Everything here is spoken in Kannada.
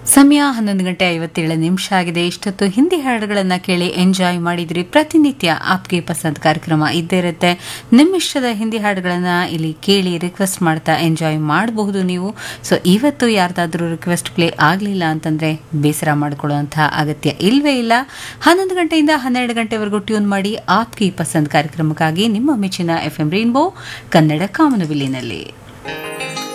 ಸಮಯ 11:57 ಆಗಿದೆ. ಇಷ್ಟೊತ್ತು ಹಿಂದಿ ಹಾಡುಗಳನ್ನು ಕೇಳಿ ಎಂಜಾಯ್ ಮಾಡಿದ್ರಿ. ಪ್ರತಿನಿತ್ಯ ಆಪ್ಗೆ ಪಸಂದ್ ಕಾರ್ಯಕ್ರಮ ಇದ್ದೇ ಇರುತ್ತೆ. ನಿಮ್ಮಿಷ್ಟದ ಹಿಂದಿ ಹಾಡುಗಳನ್ನು ಇಲ್ಲಿ ಕೇಳಿ ರಿಕ್ವೆಸ್ಟ್ ಮಾಡ್ತಾ ಎಂಜಾಯ್ ಮಾಡಬಹುದು ನೀವು. ಸೊ ಇವತ್ತು ಯಾರ್ದಾದ್ರೂ ರಿಕ್ವೆಸ್ಟ್ ಪ್ಲೇ ಆಗಲಿಲ್ಲ ಅಂತಂದರೆ ಬೇಸರ ಮಾಡಿಕೊಳ್ಳುವಂತಹ ಅಗತ್ಯ ಇಲ್ಲವೇ ಇಲ್ಲ. 11 ಗಂಟೆಯಿಂದ 12 ಗಂಟೆವರೆಗೂ ಟ್ಯೂನ್ ಮಾಡಿ ಆಪ್ಗೆ ಪಸಂದ್ ಕಾರ್ಯಕ್ರಮಕ್ಕಾಗಿ ನಿಮ್ಮ ಮೆಚ್ಚಿನ FM ರೈನ್ಬೋ ಕನ್ನಡ ಕಾಮನಬಿಲ್ಲಿನಲ್ಲಿ.